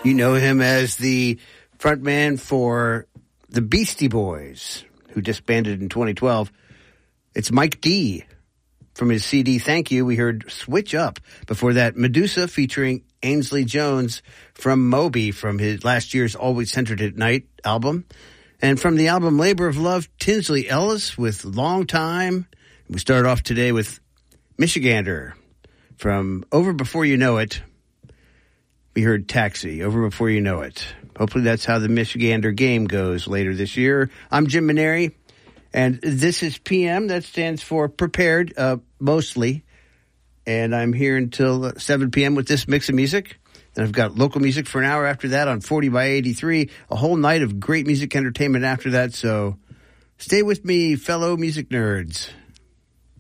You know him as the frontman for the Beastie Boys, who disbanded in 2012. It's Mike D. From his CD, Thank You, we heard Switch Up. Before that, Medusa featuring Ainsley Jones from Moby from his last year's Always Centered at Night album. And from the album Labor of Love, Tinsley Ellis with Long Time. We start off today with Michigander from Over Before You Know It. We heard Taxi, Over Before You Know It. Hopefully that's how the Michigander game goes later this year. I'm Jim Maneri, and this is PM. That stands for Prepared, mostly. And I'm here until 7 p.m. with this mix of music. Then I've got local music for an hour after that on 40 by 83. A whole night of great music entertainment after that. So stay with me, fellow music nerds.